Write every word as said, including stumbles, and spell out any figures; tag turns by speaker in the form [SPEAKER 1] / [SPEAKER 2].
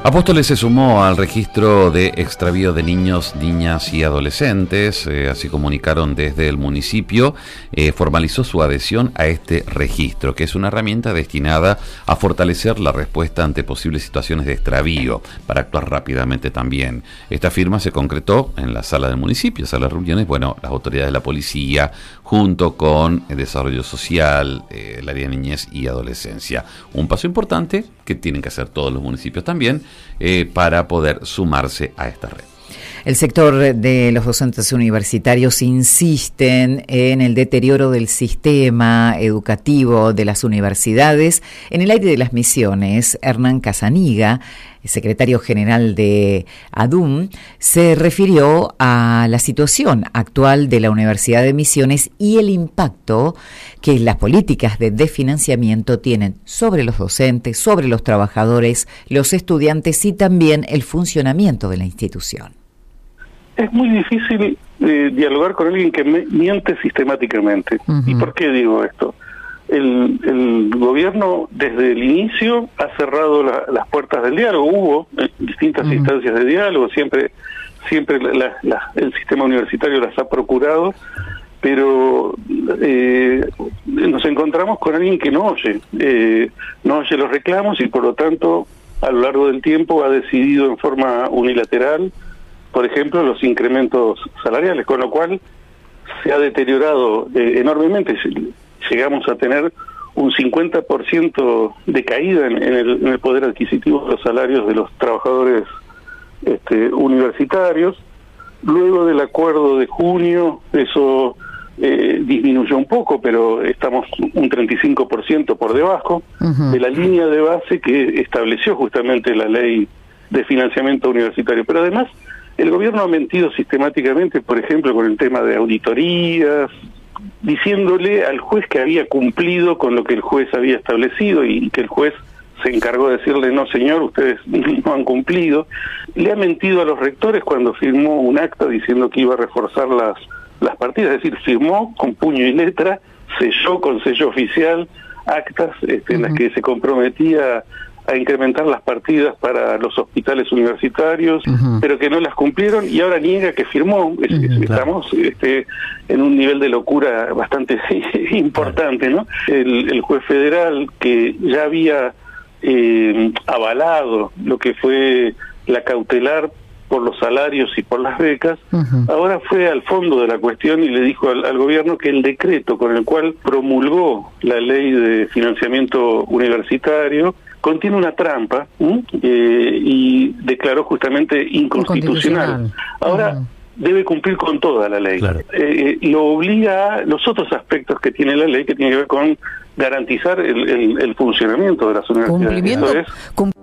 [SPEAKER 1] Apóstoles se sumó al registro de extravío de niños, niñas y adolescentes, eh, así comunicaron desde el municipio, eh, formalizó su adhesión a este registro, que es una herramienta destinada a fortalecer la respuesta ante posibles situaciones de extravío, para actuar rápidamente también. Esta firma se concretó en la sala del municipio, sala de reuniones, bueno, las autoridades de la policía, junto con el desarrollo social, eh, el área de niñez y adolescencia. Un paso importante que tienen que hacer todos los municipios también, Eh, para poder sumarse a esta red.
[SPEAKER 2] El sector de los docentes universitarios insisten en el deterioro del sistema educativo de las universidades. En el aire de las Misiones, Hernán Casaniga, secretario general de ADUM, se refirió a la situación actual de la Universidad de Misiones y el impacto que las políticas de desfinanciamiento tienen sobre los docentes, sobre los trabajadores, los estudiantes y también el funcionamiento de la institución.
[SPEAKER 3] Es muy difícil eh, dialogar con alguien que me, miente sistemáticamente. Uh-huh. ¿Y por qué digo esto? El, el gobierno desde el inicio ha cerrado la, las puertas del diálogo. Hubo eh, distintas uh-huh. instancias de diálogo, siempre siempre la, la, el sistema universitario las ha procurado, pero eh, nos encontramos con alguien que no oye, eh, no oye los reclamos y por lo tanto a lo largo del tiempo ha decidido en forma unilateral, por ejemplo, los incrementos salariales, con lo cual se ha deteriorado eh, enormemente. Llegamos a tener un cincuenta por ciento de caída en, en, el, en el poder adquisitivo de los salarios de los trabajadores este, universitarios. Luego del acuerdo de junio, eso eh, disminuyó un poco, pero estamos un treinta y cinco por ciento por debajo uh-huh. de la línea de base que estableció justamente la ley de financiamiento universitario. Pero además, el gobierno ha mentido sistemáticamente, por ejemplo, con el tema de auditorías, diciéndole al juez que había cumplido con lo que el juez había establecido y que el juez se encargó de decirle, no señor, ustedes no han cumplido. Le ha mentido a los rectores cuando firmó un acta diciendo que iba a reforzar las, las partidas, es decir, firmó con puño y letra, selló con sello oficial actas este, uh-huh. en las que se comprometía a incrementar las partidas para los hospitales universitarios, uh-huh. pero que no las cumplieron y ahora niega que firmó. Uh-huh, Estamos claro. este, en un nivel de locura bastante importante, ¿no? El, el juez federal que ya había eh, avalado lo que fue la cautelar por los salarios y por las becas, uh-huh. ahora fue al fondo de la cuestión y le dijo al, al gobierno que el decreto con el cual promulgó la ley de financiamiento universitario contiene una trampa eh, y declaró justamente inconstitucional. Ahora uh-huh. debe cumplir con toda la ley. Claro. Eh, lo obliga a los otros aspectos que tiene la ley, que tiene que ver con garantizar el, el, el funcionamiento de las universidades.
[SPEAKER 2] Cumplimiento,
[SPEAKER 3] Eso es,